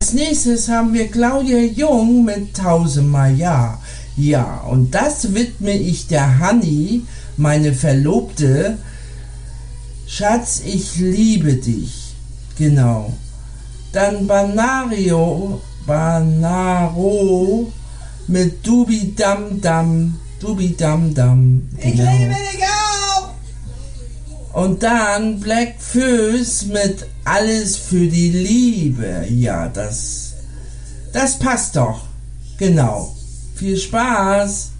als nächstes haben wir Claudia Jung mit Tausendmal Ja. Ja, und das widme ich der Hanni, meine Verlobte. Schatz, ich liebe dich. Genau. Dann Banaro mit Dubi Dam Dam. Dubi Dam Dam. Genau. Ich liebe dich auch. Und dann Black Föß mit Alles für die Liebe. Ja, das passt doch. Genau. Viel Spaß.